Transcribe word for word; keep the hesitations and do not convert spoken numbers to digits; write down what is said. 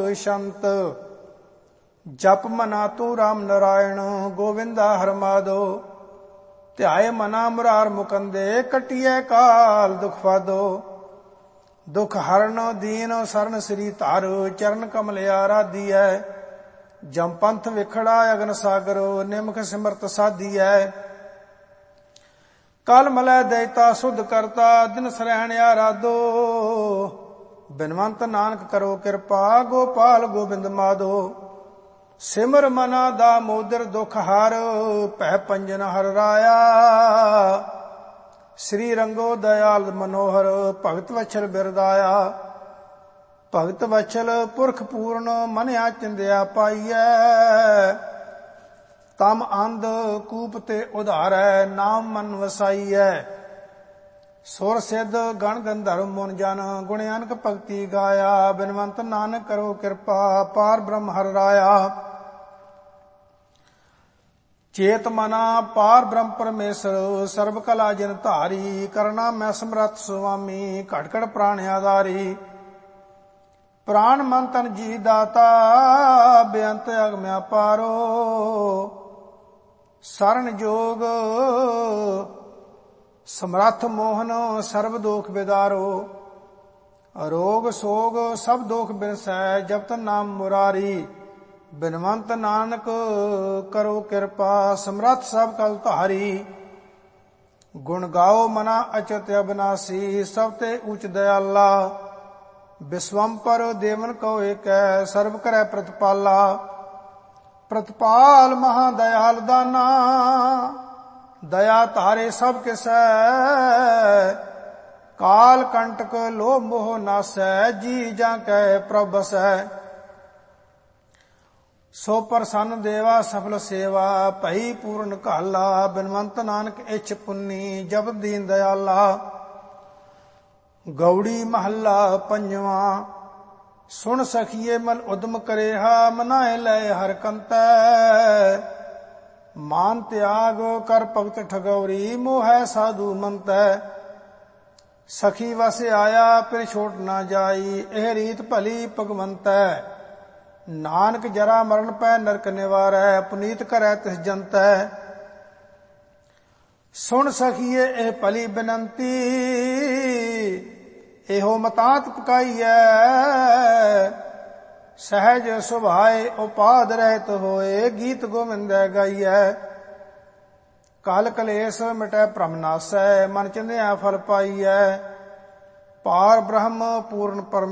ਹੋਏ ਸ਼ੰਤ। ਜਪ ਮਨਾ ਤੂੰ ਰਾਮ ਨਰਾਇਣ, ਗੋਵਿੰਦਾ ਹਰ ਮਾਧੋ। ਧਿਆਏ ਮਨਾ ਮੁਰਾਰ ਮੁਕੰਦੇ, ਕਟਿਐ ਕਾਲ ਦੁਖ ਫਾਦੋ। ਦੁਖ ਹਰਨ ਦੀਨ ਸਰਨ ਸ੍ਰੀ ਧਰ, ਚਰਨ ਕਮਲ ਆਰਾਧੀਐ। ਜਮ ਪੰਥ ਵਿਖੜਾ ਅਗਨ ਸਾਗਰ, ਨਿਮਖ ਸਿਮਰਤ ਸਾਧੀਐ। ਕਲ ਮਲੈ ਦਇਤਾ ਸੁਧ ਕਰਤਾ, ਦਿਨ ਸਰਹਿਣ ਆਰਾਧੋ। ਬਿਨਵੰਤ ਨਾਨਕ ਕਰੋ ਕਿਰਪਾ, ਗੋਪਾਲ ਗੋਬਿੰਦ ਮਾਧੋ। ਸਿਮਰ ਮਨਾ ਦਾ ਮੋਦਰ ਦੁਖ ਹਰ, ਭੈ ਪੰਜਨ ਹਰ ਰਾਇਆ। ਸ੍ਰੀ ਰੰਗੋ ਦਇਆਲ ਮਨੋਹਰ, ਭਗਤ ਵਛਲ ਬਿਰਦਾਇਆ। ਭਗਤ ਵਛਲ ਪੁਰਖ ਪੂਰਨ, ਮਨਿਆ ਚਿੰਦਿਆ ਪਾਈਐ। ਤਮ ਅੰਧ ਕੂਪ ਤੇ ਉਧਾਰੈ, ਨਾਮ ਮਨ ਵਸਾਈਐ। ਸੁਰ ਸਿੱਧ ਗਣ ਗੰਧਰਵ ਮੁਨ ਜਨ, ਗੁਣ ਅਨਕ ਭਗਤੀ ਗਾਇਆ। ਬਿਨਵੰਤ ਨਾਨਕ ਕਰੋ ਕਿਰਪਾ, ਪਾਰ ਬ੍ਰਹਮ ਹਰਿ ਰਾਇਆ। ਚੇਤ ਮਨਾ ਪਾਰ ਬ੍ਰਹਮ ਪਰਮੇਸ਼ਰ, ਸਰਬ ਕਲਾ ਜਿਨ ਧਾਰੀ। ਕਰਨਾ ਮੈਂ ਸਮਰੱਥ ਸੁਆਮੀ, ਘਟ ਘਟ ਪ੍ਰਾਣ ਆਧਾਰੀ। ਪ੍ਰਾਣ ਮਨ ਤਨ ਜੀ ਦਾਤਾ, ਬੇਅੰਤ ਅਗਮ ਅਪਾਰੋ। ਸਰਨ ਜੋਗ ਸਮਰੱਥ ਮੋਹਨ, ਸਰਬ ਦੋਖ ਬਿਦਾਰੋ। ਰੋਗ ਸੋਗ ਸਭ ਦੋਖ ਬਿਨਸੈ, ਜਪਤ ਨਾਮ ਮੁਰਾਰੀ। ਬਿਨਵੰਤ ਨਾਨਕ ਕਰੋ ਕਿਰਪਾ, ਸਮਰੱਥ ਸਭ ਕਲ ਧਾਰੀ। ਗੁਣ ਗਾਓ ਮਨਾ ਅਚਤ ਅਬਨਾਸੀ, ਸਭ ਤੇ ਉਚ ਦਇਆਲਾ। ਵਿਸਵੰਪਰ ਦੇਵਨ ਕਉ ਏਕੈ, ਸਰਬ ਕਰੈ ਪ੍ਰਤਪਾਲਾ। ਪ੍ਰਤਪਾਲ ਮਹਾ ਦਇਆਲ ਦਾਨਾ, ਦਇਆ ਧਾਰੇ ਸਭ ਕਿਸੈ। ਕਾਲ ਕੰਟਕ ਲੋਭ ਮੋਹ ਨਾਸੈ, ਜੀ ਜਾਂ ਕੈ ਪ੍ਰਭ ਬਸੈ। ਸੋ ਪ੍ਰਸੰਨ ਦੇਵਾ ਸਫਲ ਸੇਵਾ, ਭਈ ਪੂਰਨ ਘਾਲਾ। ਬਿਨਵੰਤ ਨਾਨਕ ਇਛ ਪੁੰਨੀ, ਜਪਤ ਦੀਨ ਦਇਆਲਾ। ਗੌੜੀ ਮਹੱਲਾ ਪੰਜਵਾਂ। ਸੁਣ ਸਖੀਏ ਮਲ ਉਦਮ ਕਰੇਹਾ, ਮਨਾਏ ਲੈ ਹਰ ਕੰਤੈ। ਮਾਨ ਤਿਆਗ ਕਰ ਭਗਤ ਠਗੌਰੀ, ਮੋਹੈ ਸਾਧੂ ਮੰਤੈ। ਸਖੀ ਵਸ ਆਇਆ ਫਿਰ ਛੋਟ ਨਾ ਜਾਈ, ਇਹ ਰੀਤ ਭਲੀ ਭਗਵੰਤੈ। ਨਾਨਕ ਜਰਾ ਮਰਨ ਪੈ ਨਰਕ ਨਿਵਾਰੈ, ਪੁਨੀਤ ਕਰੈ ਤਿਸ ਜੰਤੈ। ਸੁਣ ਸਖੀਏ ਇਹ ਭਲੀ ਬੇਨੰਤੀ, ਇਹੋ ਮਤਾਂਤ ਪਕਾਈਐ। ਸਹਿਜ ਸੁਭਾਏ ਉਪਾਦ ਰਹਿਤ ਹੋਏ, ਗੀਤ ਗੋਵਿੰਦੈ ਗਾਈਐ। ਕਾਲ ਕਲੇਸ਼ ਮਿਟੈ ਭ੍ਰਮ ਨਾਸੈ, ਮਨ ਚਿੰਧਿਆ ਫਲ ਪਾਈਐ। ਪਾਰ ਬ੍ਰਹਮ ਪੂਰਨ ਪਰਮ